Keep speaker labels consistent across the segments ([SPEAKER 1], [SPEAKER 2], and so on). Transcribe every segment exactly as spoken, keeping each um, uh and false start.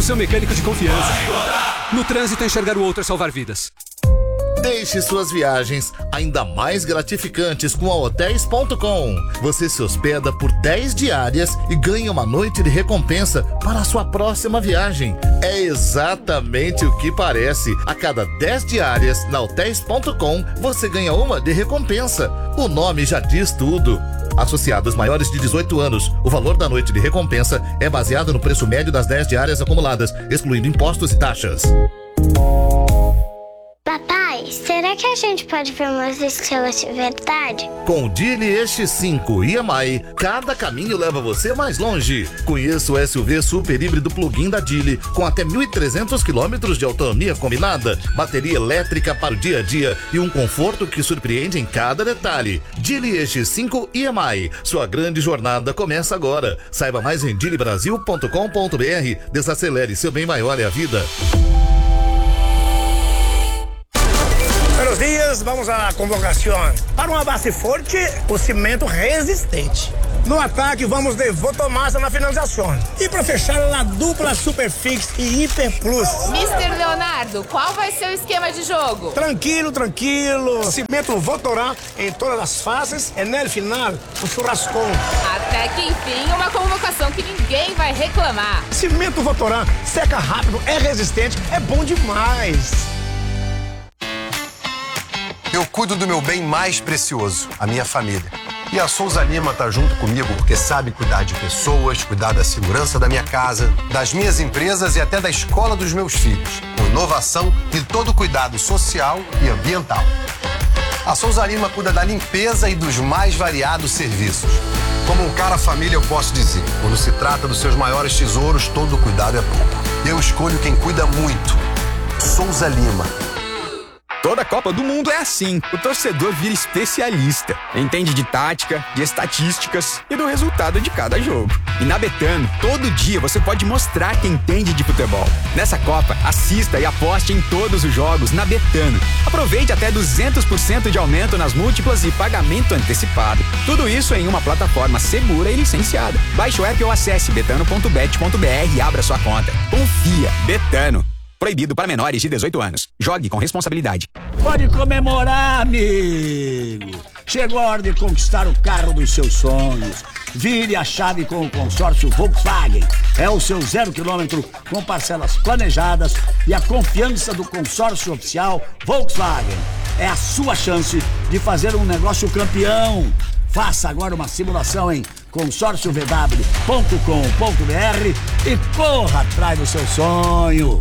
[SPEAKER 1] seu mecânico de confiança. No trânsito, enxergar o outro é salvar vidas.
[SPEAKER 2] Deixe suas viagens ainda mais gratificantes com a hotéis ponto com. Você se hospeda por dez diárias e ganha uma noite de recompensa para a sua próxima viagem. É exatamente o que parece. A cada dez diárias na hotéis ponto com, você ganha uma de recompensa. O nome já diz tudo. Associados maiores de dezoito anos, o valor da noite de recompensa é baseado no preço médio das dez diárias acumuladas, excluindo impostos e taxas.
[SPEAKER 3] Papai, será que a gente pode ver umas estrelas de verdade?
[SPEAKER 2] Com o Geely E X cinco e M I, cada caminho leva você mais longe. Conheça o S U V super híbrido plug-in da Geely, com até mil e trezentos quilômetros de autonomia combinada, bateria elétrica para o dia a dia e um conforto que surpreende em cada detalhe. Geely E X cinco e M I, sua grande jornada começa agora. Saiba mais em geely brasil ponto com ponto b r. Desacelere, seu bem maior é a vida.
[SPEAKER 4] Buenos dias, vamos à convocação. Para uma base forte, o cimento resistente. No ataque, vamos de Votomassa na finalização. E para fechar, a dupla Superfix e Hiper Plus.
[SPEAKER 5] mister Leonardo, qual vai ser o esquema de jogo?
[SPEAKER 4] Tranquilo, tranquilo. Cimento Votorá em todas as fases e no final, o churrascão.
[SPEAKER 5] Até que enfim, uma convocação que ninguém vai reclamar.
[SPEAKER 4] Cimento Votorá seca rápido, é resistente, é bom demais.
[SPEAKER 6] Eu cuido do meu bem mais precioso, a minha família. E a Souza Lima tá junto comigo porque sabe cuidar de pessoas, cuidar da segurança da minha casa, das minhas empresas e até da escola dos meus filhos. Com inovação e todo cuidado social e ambiental. A Souza Lima cuida da limpeza e dos mais variados serviços. Como um cara família, eu posso dizer, quando se trata dos seus maiores tesouros, todo cuidado é pouco. Eu escolho quem cuida muito. Souza Lima.
[SPEAKER 7] Toda Copa do Mundo é assim. O torcedor vira especialista. Entende de tática, de estatísticas e do resultado de cada jogo. E na Betano, todo dia você pode mostrar que entende de futebol. Nessa Copa, assista e aposte em todos os jogos na Betano. Aproveite até duzentos por cento de aumento nas múltiplas e pagamento antecipado. Tudo isso em uma plataforma segura e licenciada. Baixe o app ou acesse betano ponto bet ponto b r e abra sua conta. Confia. Betano. Proibido para menores de dezoito anos. Jogue com responsabilidade.
[SPEAKER 8] Pode comemorar, amigo. Chegou a hora de conquistar o carro dos seus sonhos. Vire a chave com o consórcio Volkswagen. É o seu zero quilômetro com parcelas planejadas e a confiança do consórcio oficial Volkswagen. É a sua chance de fazer um negócio campeão. Faça agora uma simulação em consórcio v w ponto com ponto b r e corra atrás do seu sonho.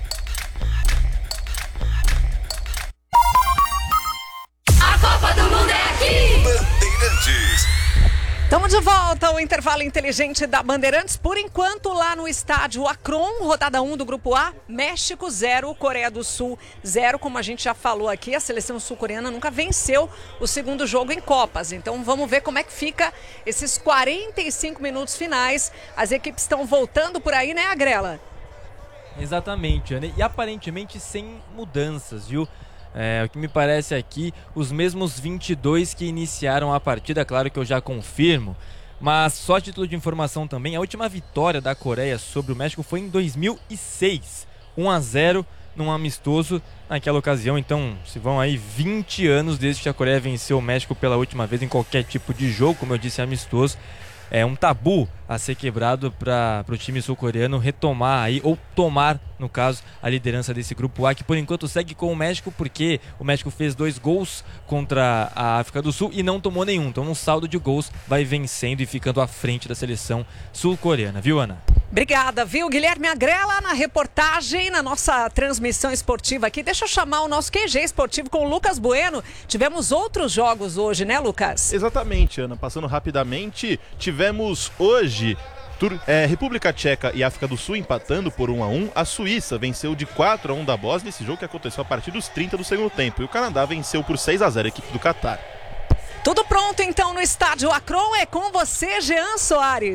[SPEAKER 9] Estamos de volta ao intervalo inteligente da Bandeirantes. Por enquanto, lá no estádio Akron, rodada um do Grupo A, México zero, Coreia do Sul zero. Como a gente já falou aqui, a seleção sul-coreana nunca venceu o segundo jogo em Copas. Então vamos ver como é que fica esses quarenta e cinco minutos finais. As equipes estão voltando por aí, né, Agrela?
[SPEAKER 10] Exatamente, Ana. E aparentemente sem mudanças, viu? É, o que me parece aqui, os mesmos vinte e dois que iniciaram a partida, claro que eu já confirmo, mas só a título de informação também, a última vitória da Coreia sobre o México foi em dois mil e seis, um a zero num amistoso naquela ocasião. Então se vão aí vinte anos desde que a Coreia venceu o México pela última vez em qualquer tipo de jogo, como eu disse, amistoso. É um tabu a ser quebrado para o time sul-coreano retomar aí, ou tomar, no caso, a liderança desse grupo A, que por enquanto segue com o México, porque o México fez dois gols contra a África do Sul e não tomou nenhum. Então, no saldo de gols, vai vencendo e ficando à frente da seleção sul-coreana, viu, Ana?
[SPEAKER 9] Obrigada, viu? Guilherme Agrela na reportagem, na nossa transmissão esportiva aqui. Deixa eu chamar o nosso Q G esportivo com o Lucas Bueno. Tivemos outros jogos hoje, né, Lucas?
[SPEAKER 11] Exatamente, Ana. Passando rapidamente, tivemos hoje Tur- é, República Tcheca e África do Sul empatando por um a um. A Suíça venceu de quatro a um da Bósnia, esse jogo que aconteceu a partir dos trinta do segundo tempo. E o Canadá venceu por seis a zero a equipe do Catar.
[SPEAKER 9] Tudo pronto então no estádio Akron, é com você, Jean Soares.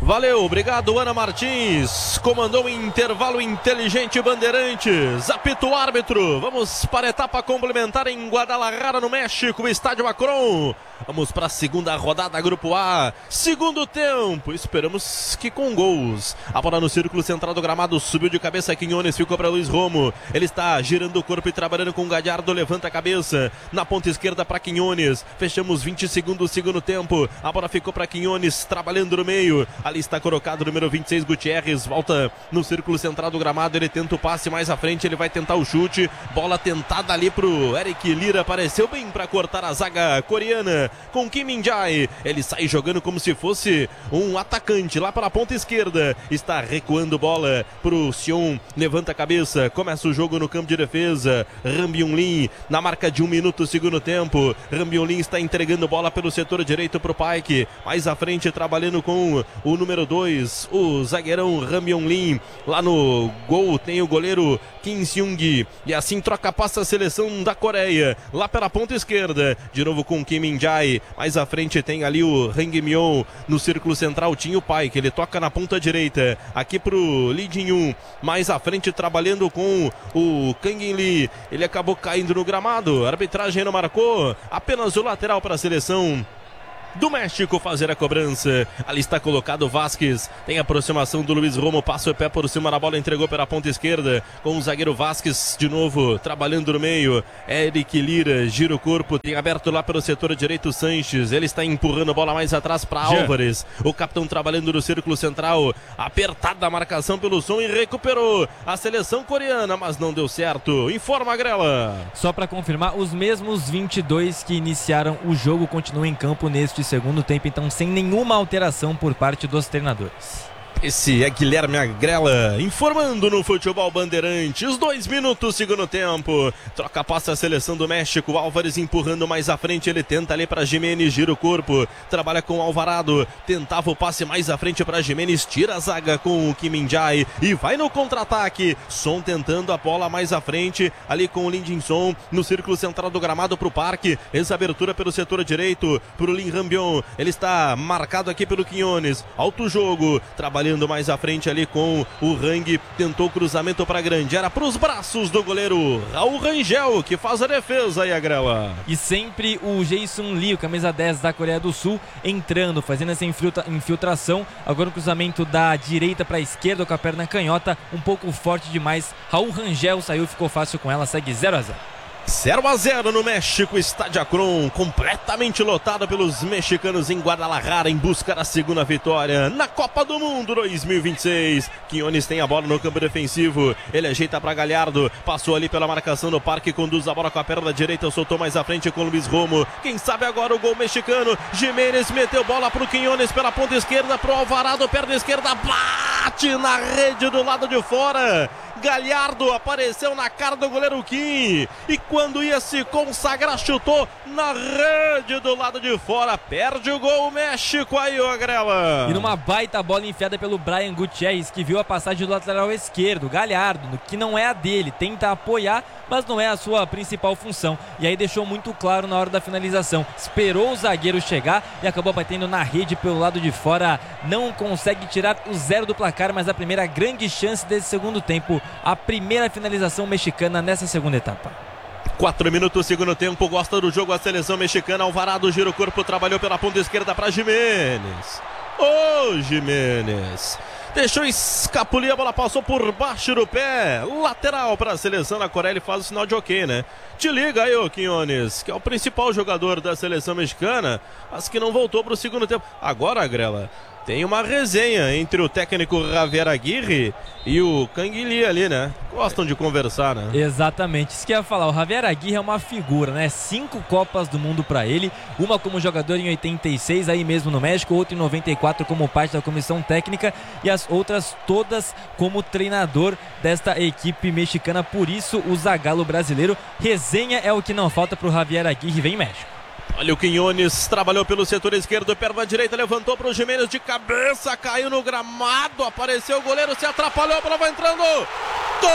[SPEAKER 12] Valeu, obrigado Ana Martins, comandou o intervalo inteligente Bandeirantes, apita o árbitro, vamos para a etapa complementar em Guadalajara, no México, estádio Akron, vamos para a segunda rodada, Grupo A, segundo tempo, esperamos que com gols, a bola no círculo central do gramado, subiu de cabeça, Quinones ficou para Luiz Romo, ele está girando o corpo e trabalhando com o Gallardo, levanta a cabeça, na ponta esquerda para Quinones, fechamos vinte segundos do segundo tempo, a bola ficou para Quinones, trabalhando no meio, ali está colocado o número vinte e seis, Gutierrez, volta no círculo central do gramado, ele tenta o passe mais à frente, ele vai tentar o chute, bola tentada ali pro Eric Lira, apareceu bem para cortar a zaga coreana, com Kim Min-jae, ele sai jogando como se fosse um atacante, lá pela ponta esquerda, está recuando bola pro Sion, levanta a cabeça, começa o jogo no campo de defesa, Ram Byung-lin, na marca de um minuto, segundo tempo, Ram Byung-lin está entregando bola pelo setor direito pro Paik, mais à frente trabalhando com o número dois, o zagueirão Ram Byung-lin, lá no gol tem o goleiro Kim Seung, e assim troca passa a seleção da Coreia, lá pela ponta esquerda, de novo com Kim Min-jae, mais à frente tem ali o Hang Myon, no círculo central tinha o Paik, ele toca na ponta direita, aqui pro Lee Jin-yoon, mais à frente trabalhando com o Kang Lee, ele acabou caindo no gramado, a arbitragem não marcou, apenas o lateral para a seleção do México fazer a cobrança. Ali está colocado o Vasquez, tem aproximação do Luiz Romo, passa o pé por cima da bola, entregou pela ponta esquerda, com o zagueiro Vasquez de novo, trabalhando no meio, Eric Lira, gira o corpo, tem aberto lá pelo setor direito Sanches, ele está empurrando a bola mais atrás para Álvares, o capitão trabalhando no círculo central, apertada a marcação pelo som e recuperou a seleção coreana, mas não deu certo. Informa, Grela.
[SPEAKER 10] Só para confirmar, os mesmos vinte e dois que iniciaram o jogo continuam em campo neste segundo tempo, então sem nenhuma alteração por parte dos treinadores.
[SPEAKER 12] Esse é Guilherme Agrela informando no Futebol Bandeirantes. Dois minutos, segundo tempo. Troca, passa a seleção do México. Álvares empurrando mais à frente. Ele tenta ali para Jimenez, gira o corpo. Trabalha com o Alvarado. Tentava o passe mais à frente para Jimenez. Tira a zaga com o Kim Min-jae e vai no contra-ataque. Son tentando a bola mais à frente. Ali com o Lim Jin-sung no círculo central do gramado para o Parque. Essa abertura pelo setor direito para o Lim Rambion. Ele está marcado aqui pelo Quinones. Alto jogo. Trabalhando mais à frente ali com o Hang, tentou cruzamento para grande, era para os braços do goleiro Raul Rangel, que faz a defesa aí, a Grela.
[SPEAKER 10] E sempre o Jae-sung Lee, o camisa dez da Coreia do Sul, entrando, fazendo essa infiltra infiltração, agora o cruzamento da direita para a esquerda com a perna canhota, um pouco forte demais, Raul Rangel saiu, ficou fácil com ela, segue zero a zero.
[SPEAKER 12] zero a zero no México, estádio Akron, completamente lotado pelos mexicanos em Guadalajara, em busca da segunda vitória na Copa do Mundo dois mil e vinte e seis. Quinones tem a bola no campo defensivo, ele ajeita para Gallardo, passou ali pela marcação do Parque, conduz a bola com a perna direita, soltou mais à frente com o Luiz Romo, quem sabe agora o gol mexicano. Jimenez meteu bola pro Quinones pela ponta esquerda, pro Alvarado, perna esquerda, bate na rede do lado de fora. Gallardo apareceu na cara do goleiro Kim e quando ia se consagrar chutou na rede do lado de fora, perde o gol o México aí, ó, Grela.
[SPEAKER 10] E numa baita bola enfiada pelo Brian Gutierrez, que viu a passagem do lateral esquerdo, Gallardo, que não é a dele, tenta apoiar, mas não é a sua principal função, e aí deixou muito claro na hora da finalização, esperou o zagueiro chegar e acabou batendo na rede pelo lado de fora, não consegue tirar o zero do placar, mas a primeira grande chance desse segundo tempo, a primeira finalização mexicana nessa segunda etapa.
[SPEAKER 12] Quatro minutos, segundo tempo, gosta do jogo a seleção mexicana, Alvarado gira o corpo, trabalhou pela ponta esquerda para Jimenez. Ô, oh, Jimenez deixou escapulir, a bola passou por baixo do pé, lateral para a seleção da Coreia, ele faz o sinal de ok, né? Te liga aí, ô Quinones, que é o principal jogador da seleção mexicana, mas que não voltou para o segundo tempo. Agora, Grela, tem uma resenha entre o técnico Javier Aguirre e o Kang Lee ali, né? Gostam de conversar, né?
[SPEAKER 10] Exatamente, isso que eu ia falar, o Javier Aguirre é uma figura, né? Cinco Copas do Mundo pra ele, uma como jogador em oitenta e seis, aí mesmo no México, outra em noventa e quatro como parte da comissão técnica e as outras todas como treinador desta equipe mexicana, por isso o Zagallo brasileiro. Resenha é o que não falta pro Javier Aguirre, vem México.
[SPEAKER 12] Olha o Quinones, trabalhou pelo setor esquerdo, perna direita, levantou para o Jimenez de cabeça, caiu no gramado, apareceu o goleiro, se atrapalhou, a bola vai entrando. Gol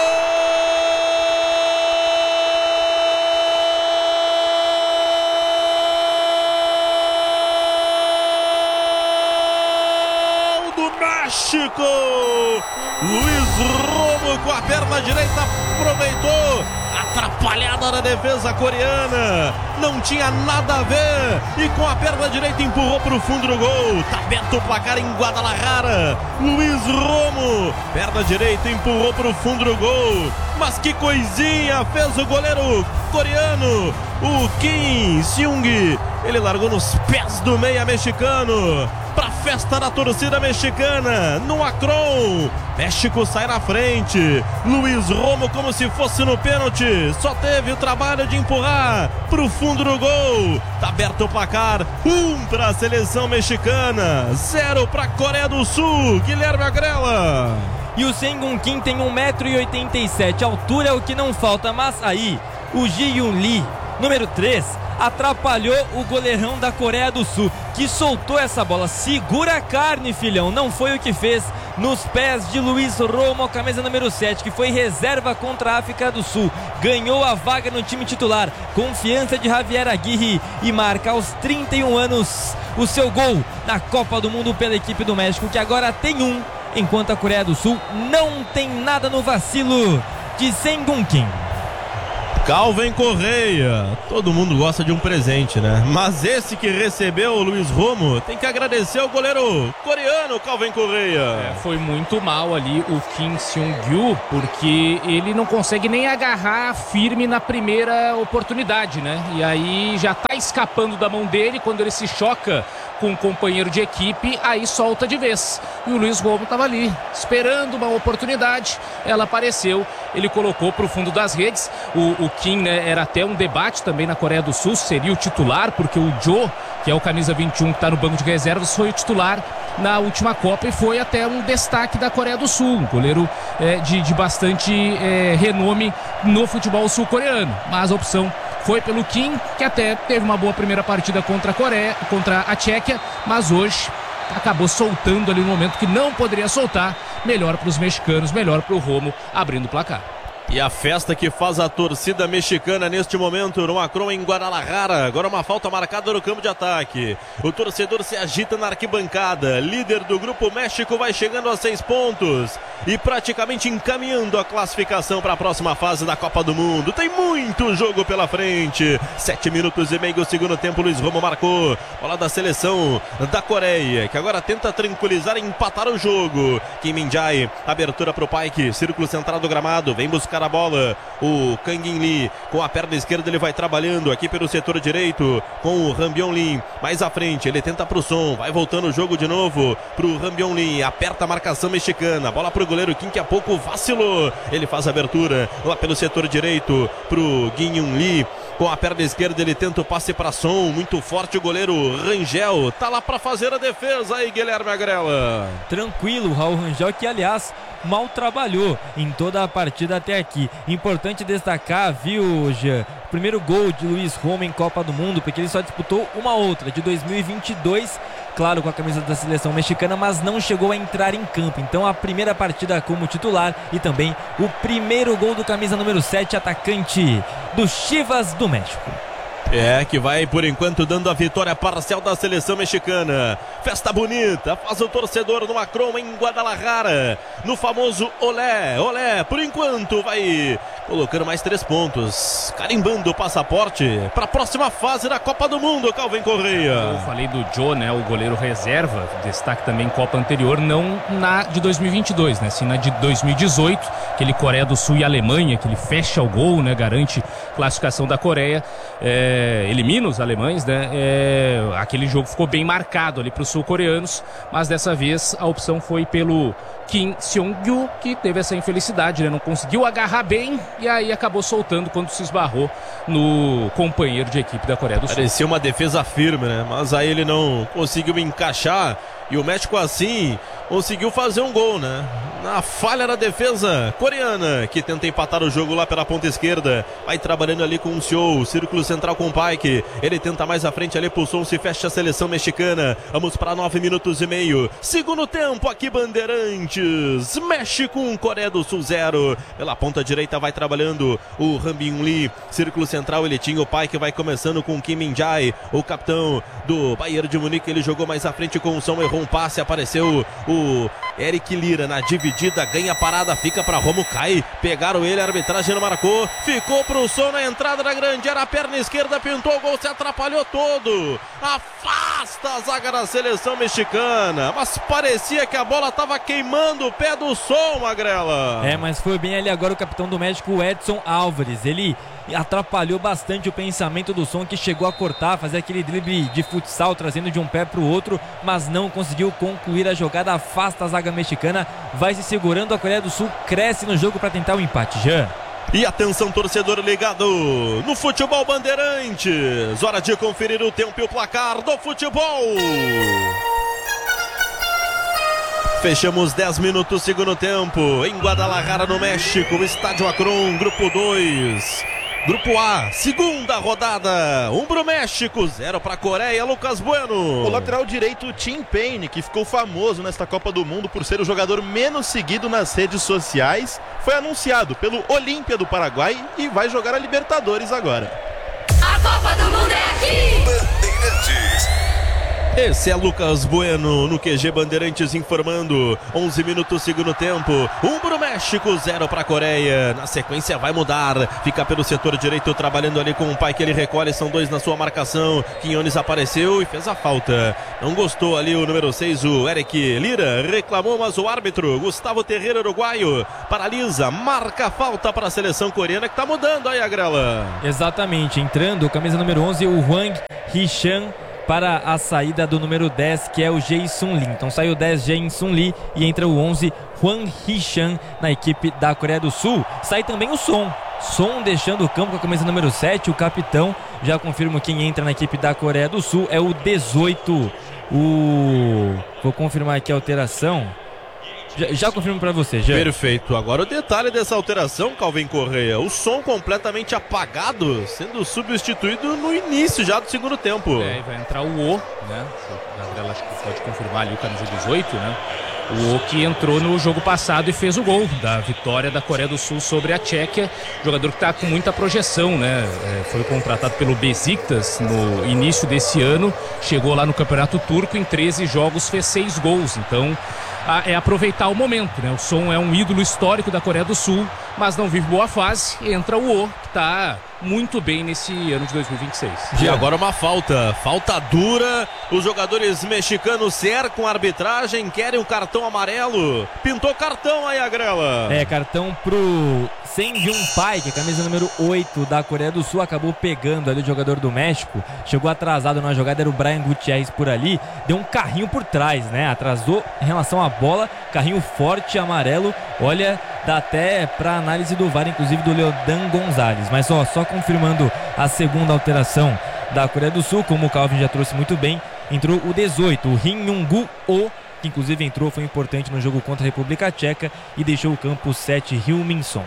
[SPEAKER 12] do México! Luiz Romo com a perna direita aproveitou. Atrapalhada na defesa coreana. Não tinha nada a ver. E com a perna direita empurrou para o fundo do gol. Tá aberto o placar em Guadalajara. Luiz Romo, perna direita, empurrou para o fundo do gol. Mas que coisinha fez o goleiro coreano, o Kim Seung. Ele largou nos pés do meia mexicano. Pra festa da torcida mexicana, no Akron. México sai na frente. Luiz Romo, como se fosse no pênalti, só teve o trabalho de empurrar pro fundo do gol. Tá aberto o placar. Um pra seleção mexicana, zero pra Coreia do Sul. Guilherme Agrela.
[SPEAKER 10] E o Seung Kim tem um metro e oitenta e sete. Altura é o que não falta, mas aí o Ji-Yoon Lee, número três, atrapalhou o goleirão da Coreia do Sul, que soltou essa bola. Segura a carne, filhão. Não foi o que fez nos pés de Luiz Romo, camisa número sete, que foi reserva contra a África do Sul. Ganhou a vaga no time titular. Confiança de Javier Aguirre e marca aos trinta e um anos o seu gol na Copa do Mundo pela equipe do México, que agora tem um, enquanto a Coreia do Sul não tem nada no vacilo de Seung Kim.
[SPEAKER 12] Calvin Correia, todo mundo gosta de um presente, né? Mas esse que recebeu o Luiz Romo tem que agradecer ao goleiro coreano, Calvin Correia.
[SPEAKER 13] É, foi muito mal ali o Kim Seung-gyu, porque ele não consegue nem agarrar firme na primeira oportunidade, né? E aí já tá escapando da mão dele, quando ele se choca com um companheiro de equipe, aí solta de vez. E o Luiz Romo estava ali, esperando uma oportunidade, ela apareceu, ele colocou para o fundo das redes. O, o Kim, né, era até um debate também na Coreia do Sul, seria o titular, porque o Jo, que é o camisa vinte e um, que está no banco de reservas, foi o titular na última Copa e foi até um destaque da Coreia do Sul, um goleiro é, de, de bastante é, renome no futebol sul-coreano. Mas a opção foi pelo Kim, que até teve uma boa primeira partida contra a Coreia, contra a Tchequia, mas hoje acabou soltando ali no momento que não poderia soltar. Melhor para os mexicanos, melhor para o Romo, abrindo o placar.
[SPEAKER 12] E a festa que faz a torcida mexicana neste momento no Akron, em Guadalajara. Agora uma falta marcada no campo de ataque. O torcedor se agita na arquibancada. Líder do grupo, México vai chegando a seis pontos e praticamente encaminhando a classificação para a próxima fase da Copa do Mundo. Tem muito jogo pela frente. Sete minutos e meio do segundo tempo. Luiz Romo marcou. Bola da seleção da Coreia, que agora tenta tranquilizar e empatar o jogo. Kim Min-jae, abertura para o Paik. Círculo central do gramado. Vem buscar a bola, o Kang In Lee com a perna esquerda, ele vai trabalhando aqui pelo setor direito com o Rambion Lee mais à frente, ele tenta pro som, vai voltando o jogo de novo pro Rambion Lee, aperta a marcação mexicana, bola pro goleiro Kim, que a pouco vacilou, ele faz a abertura lá pelo setor direito pro Gi-Yoon Lee, com a perna esquerda ele tenta o passe para som, muito forte o goleiro Rangel, tá lá para fazer a defesa aí, Guilherme Agrela.
[SPEAKER 10] Tranquilo, Raul Rangel, que aliás mal trabalhou em toda a partida até aqui. Importante destacar, viu, Jean, o primeiro gol de Luiz Romo em Copa do Mundo, porque ele só disputou uma outra, de dois mil e vinte e dois, claro, com a camisa da seleção mexicana, mas não chegou a entrar em campo. Então a primeira partida como titular e também o primeiro gol do camisa número sete, atacante do Chivas do México.
[SPEAKER 12] É, que vai por enquanto dando a vitória parcial da seleção mexicana. Festa bonita, faz o torcedor no Akron, em Guadalajara, no famoso Olé, Olé, por enquanto vai colocando mais três pontos, carimbando o passaporte para a próxima fase da Copa do Mundo, Calvin Correia.
[SPEAKER 13] Eu falei do Joe, né, o goleiro reserva, destaque também em Copa anterior, não na de dois mil e vinte e dois, né, sim na de dois mil e dezoito, aquele Coreia do Sul e Alemanha, que ele fecha o gol, né, garante classificação da Coreia, é, elimina os alemães, né, é, aquele jogo ficou bem marcado ali para os sul-coreanos, mas dessa vez a opção foi pelo Kim Seung-gyu, que teve essa infelicidade, né, não conseguiu agarrar bem e aí acabou soltando quando se esbarrou no companheiro de equipe da Coreia do Sul.
[SPEAKER 12] Parecia uma defesa firme, né, mas aí ele não conseguiu encaixar e o México assim conseguiu fazer um gol, né, na falha da defesa coreana, que tenta empatar o jogo lá pela ponta esquerda, vai trabalhando ali com o Seo, círculo central com o Paik, ele tenta mais à frente ali pro som, se fecha a seleção mexicana. Vamos para nove minutos e meio, segundo tempo aqui, Bandeirantes, México um, Coreia do Sul zero, pela ponta direita vai trabalhando o Rambion Lee, círculo central ele tinha o Paik, vai começando com o Kim Min-jae, o capitão do Bayern de Munique, ele jogou mais à frente com o som, errou um passe, apareceu o Eric Lira na dividida, ganha a parada, fica pra Romo, cai. Pegaram ele, a arbitragem não marcou. Ficou pro som na entrada da grande área, a perna esquerda pintou o gol, se atrapalhou todo. Afasta a zaga da seleção mexicana. Mas parecia que a bola tava queimando o pé do som, Magrela.
[SPEAKER 10] É, mas foi bem ali agora o capitão do México, o Edson Álvares. Ele atrapalhou bastante o pensamento do som, que chegou a cortar, fazer aquele drible de futsal, trazendo de um pé para o outro, mas não conseguiu concluir a jogada. Afasta a zaga mexicana, vai se segurando. A Coreia do Sul cresce no jogo para tentar o empate. Jean.
[SPEAKER 12] E atenção, torcedor ligado no Futebol Bandeirantes. Hora de conferir o tempo e o placar do futebol. Fechamos dez minutos, segundo tempo, em Guadalajara, no México, Estádio Akron, Grupo dois. Grupo A, segunda rodada, um pro México, zero pra Coreia. Lucas Bueno.
[SPEAKER 11] O lateral direito Tim Payne, que ficou famoso nesta Copa do Mundo por ser o jogador menos seguido nas redes sociais, foi anunciado pelo Olímpia do Paraguai e vai jogar a Libertadores agora.
[SPEAKER 14] A Copa do Mundo é aqui!
[SPEAKER 12] Bandeirantes. Esse é Lucas Bueno no Q G Bandeirantes informando. onze minutos, segundo tempo. um pro México, zero pra Coreia. Na sequência vai mudar. Fica pelo setor direito trabalhando ali com o pai que ele recolhe. São dois na sua marcação. Quinones apareceu e fez a falta. Não gostou ali o número seis, o Eric Lira. Reclamou, mas o árbitro, Gustavo Terreira, uruguaio, paralisa. Marca a falta para a seleção coreana, que tá mudando aí a grela.
[SPEAKER 10] Exatamente. Entrando, camisa número onze, o Hwang Hee-chan, para a saída do número dez, que é o Jae-Sun Lee. Então sai o dez, Jae-Sun Lee, e entra o onze, Hwang Hee-chan, na equipe da Coreia do Sul. Sai também o Son. Son deixando o campo com a camisa número sete, o capitão. Já confirmo quem entra na equipe da Coreia do Sul. É o dezoito. O... Vou confirmar aqui a alteração. Já, já confirmo pra você, já.
[SPEAKER 12] Perfeito. Agora o detalhe dessa alteração, Calvin Correia. O Som completamente apagado, sendo substituído no início já do segundo tempo.
[SPEAKER 13] É, vai entrar o O, né? A Gabriela acho que pode confirmar ali o camisa dezoito, né? O O que entrou no jogo passado e fez o gol da vitória da Coreia do Sul sobre a Tchequia. Jogador que está com muita projeção, né? É, foi contratado pelo Besiktas no início desse ano. Chegou lá no Campeonato Turco, em treze jogos fez seis gols. Então é aproveitar o momento, né? O Son é um ídolo histórico da Coreia do Sul, mas não vive boa fase. Entra o O, que está muito bem nesse ano de dois mil e vinte e seis.
[SPEAKER 12] E agora uma falta, falta dura. Os jogadores mexicanos cercam a arbitragem, querem o cartão amarelo. Pintou cartão aí a grela.
[SPEAKER 10] É, cartão pro Sen Jun Pai, que é a camisa número oito da Coreia do Sul, acabou pegando ali o jogador do México. Chegou atrasado na jogada, era o Brian Gutierrez por ali. Deu um carrinho por trás, né? Atrasou em relação à bola, carrinho forte, amarelo. Olha, dá até pra análise do V A R, inclusive do Leodan Gonzalez. Mas ó, só confirmando a segunda alteração da Coreia do Sul, como o Calvin já trouxe muito bem, entrou o dezoito, o Rim Yong-gu Oh, que inclusive entrou, foi importante no jogo contra a República Tcheca, e deixou o campo sete, Heung-min Son.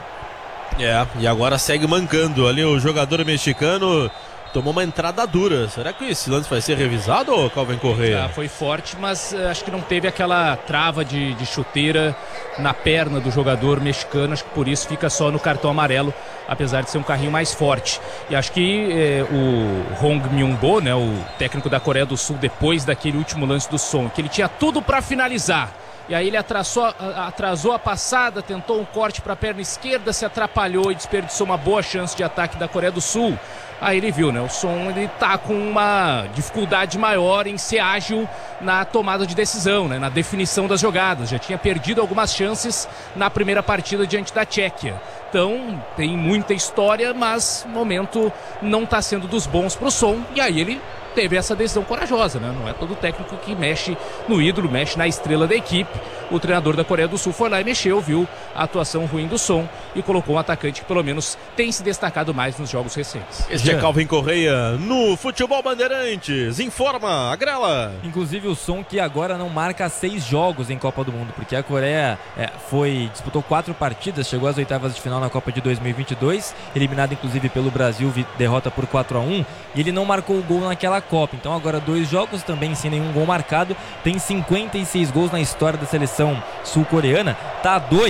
[SPEAKER 12] É, e agora segue mancando ali o jogador mexicano. Tomou uma entrada dura. Será que esse lance vai ser revisado, ou Calvin Correia?
[SPEAKER 13] Ah, foi forte, mas uh, acho que não teve aquela trava de, de chuteira na perna do jogador mexicano. Acho que por isso fica só no cartão amarelo, apesar de ser um carrinho mais forte. E acho que eh, o Hong Myung-bo, né, o técnico da Coreia do Sul, depois daquele último lance do Son, que ele tinha tudo para finalizar. E aí ele atrasou, atrasou a passada, tentou um corte para a perna esquerda, se atrapalhou e desperdiçou uma boa chance de ataque da Coreia do Sul. Aí ele viu, né? O Son, ele tá com uma dificuldade maior em ser ágil na tomada de decisão, né? Na definição das jogadas. Já tinha perdido algumas chances na primeira partida diante da Tchequia. Então, tem muita história, mas o momento não tá sendo dos bons pro Son. E aí ele teve essa decisão corajosa, né? Não é todo técnico que mexe no ídolo, mexe na estrela da equipe. O treinador da Coreia do Sul foi lá e mexeu, viu a atuação ruim do Son e colocou um atacante que pelo menos tem se destacado mais nos jogos recentes.
[SPEAKER 12] Este é Calvin Correia no Futebol Bandeirantes. Informa a grela.
[SPEAKER 10] Inclusive o Son, que agora não marca seis jogos em Copa do Mundo, porque a Coreia é, foi disputou quatro partidas, chegou às oitavas de final na Copa de dois mil e vinte e dois, eliminado inclusive pelo Brasil, derrota por quatro a um, e ele não marcou o gol naquela Copa. Então agora dois jogos também sem nenhum gol marcado, tem cinquenta e seis gols na história da seleção sul-coreana, tá a dois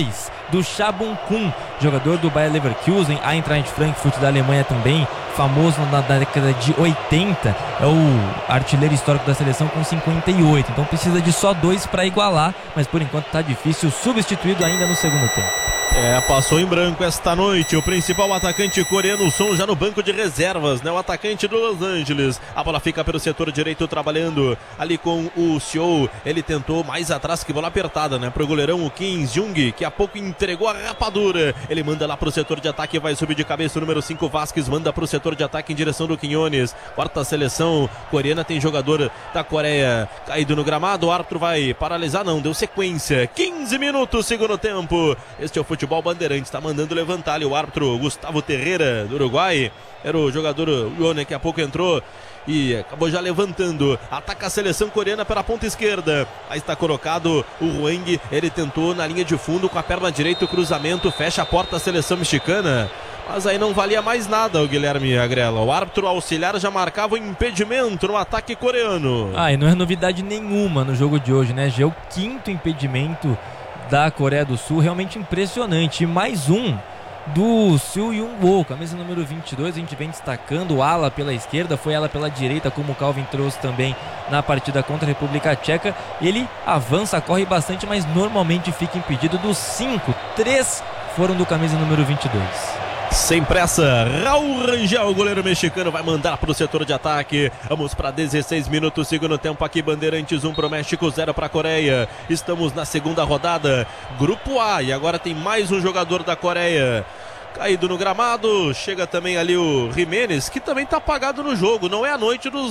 [SPEAKER 10] do Cha Bun-kun, jogador do Bayer Leverkusen, Eintracht Frankfurt da Alemanha também, famoso na década de oitenta, é o artilheiro histórico da seleção com cinquenta e oito, então precisa de só dois para igualar, mas por enquanto está difícil, substituído ainda no segundo tempo.
[SPEAKER 12] É, passou em branco esta noite o principal atacante coreano, o Son já no banco de reservas, né? O atacante do Los Angeles. A bola fica pelo setor direito trabalhando ali com o Seo. Ele tentou mais atrás, que bola apertada, né? Pro goleirão o Kim Jung, que há pouco entregou a rapadura. Ele manda lá pro setor de ataque, vai subir de cabeça o número cinco, Vasquez, manda pro setor de ataque em direção do Quinones. Quarta seleção coreana, tem jogador da Coreia caído no gramado. O árbitro vai paralisar, não, deu sequência. quinze minutos, segundo tempo. Este é o futebol Bandeirantes, está mandando levantar ali o árbitro Gustavo Terreira do Uruguai, era o jogador Yone que há pouco entrou e acabou já levantando. Ataca a seleção coreana pela ponta esquerda, aí está colocado o Huang, ele tentou na linha de fundo com a perna direita, o cruzamento, fecha a porta da seleção mexicana, mas aí não valia mais nada o Guilherme Agrela. O árbitro auxiliar já marcava o impedimento no ataque coreano.
[SPEAKER 10] Ah, e não é novidade nenhuma no jogo de hoje, né? Já é o quinto impedimento da Coreia do Sul, realmente impressionante. E mais um do Seo Young-woo, camisa número vinte e dois, a gente vem destacando o ala pela esquerda, foi ela pela direita, como o Calvin trouxe também na partida contra a República Tcheca. Ele avança, corre bastante, mas normalmente fica impedido. Dos cinco, três foram do camisa número vinte e dois.
[SPEAKER 12] Sem pressa, Raul Rangel, o goleiro mexicano, vai mandar para o setor de ataque. Vamos para dezesseis minutos, segundo tempo aqui, Bandeirantes um para o México, zero para a Coreia. Estamos na segunda rodada, Grupo A, e agora tem mais um jogador da Coreia caído no gramado. Chega também ali o Jimenez, que também está apagado no jogo, não é a noite dos